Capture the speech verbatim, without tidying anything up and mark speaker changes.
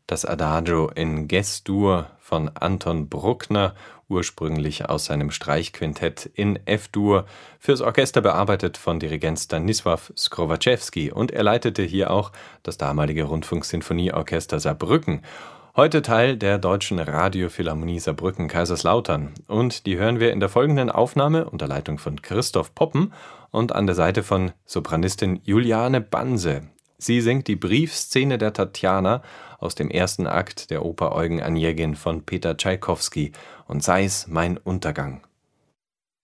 Speaker 1: das Adagio in Ges-Dur von Anton Bruckner, ursprünglich aus seinem Streichquintett in F-Dur, fürs Orchester bearbeitet von Dirigent Stanisław Skrowaczewski, und er leitete hier auch das damalige Rundfunksinfonieorchester Saarbrücken, heute Teil der Deutschen Radiophilharmonie Saarbrücken-Kaiserslautern. Und die hören wir in der folgenden Aufnahme unter Leitung von Christoph Poppen und an der Seite von Sopranistin Juliane Banse. Sie singt die Briefszene der Tatjana aus dem ersten Akt der Oper Eugen Onegin von Peter Tschaikowski und Sei's mein Untergang.